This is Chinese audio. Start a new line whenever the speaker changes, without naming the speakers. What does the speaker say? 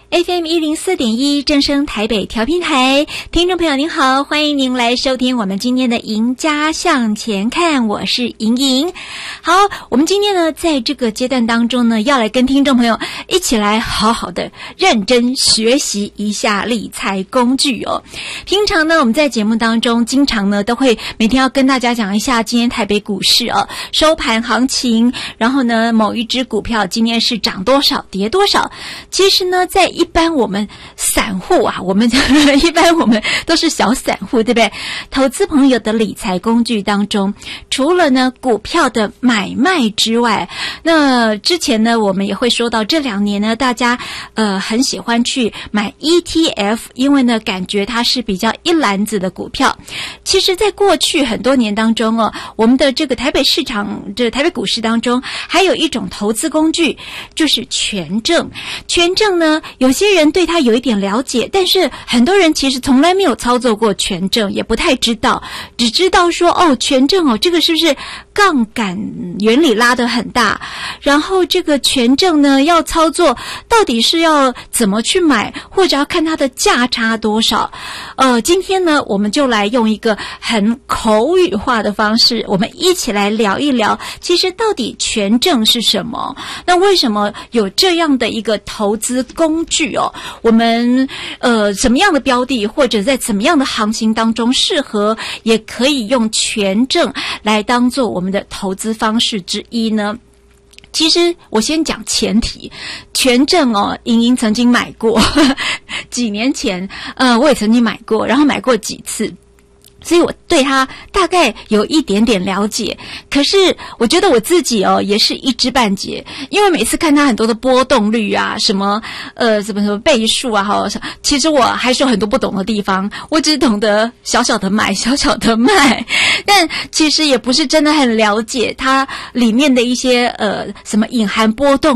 FM 104.1正声台北调频台，听众朋友您好，欢迎您来收听我们今天的赢家向前看，我是莹莹。好，我们今天呢在这个阶段当中呢，要来跟听众朋友一起来好好的认真学习一下理财工具哦。平常呢我们在节目当中经常呢都会每天要跟大家讲一下今天台北股市收盘行情，然后呢某一只股票今天是涨多少跌多少。其实呢在一般我们散户一般我们都是小散户，对不对？投资朋友的理财工具当中，除了呢股票的买卖之外，那之前呢我们也会说到，这2年呢大家很喜欢去买 ETF， 因为呢感觉它是比较一篮子的股票。其实在过去很多年当中我们的这个台北市场，这台北股市当中还有一种投资工具，就是权证。权证呢有些人对它有一点了解，但是很多人其实从来没有操作过权证，也不太知道，只知道说权证这个是不是杠杆原理拉得很大，然后这个权证呢要操作到底是要怎么去买，或者要看它的价差多少。今天呢我们就来用一个很口语化的方式，我们一起来聊一聊，其实到底权证是什么，那为什么有这样的一个投资工具我们什么样的标的或者在怎么样的行情当中适合，也可以用权证来当做我们的投资方式之一呢？其实我先讲前提，权证莹莹曾经买过几年前我也曾经买过，然后买过几次，所以我对他大概有一点点了解。可是我觉得我自己也是一知半解，因为每次看他很多的波动率啊，什么什么倍数啊，其实我还是有很多不懂的地方，我只懂得小小的买小小的卖，但其实也不是真的很了解它里面的一些什么隐含波动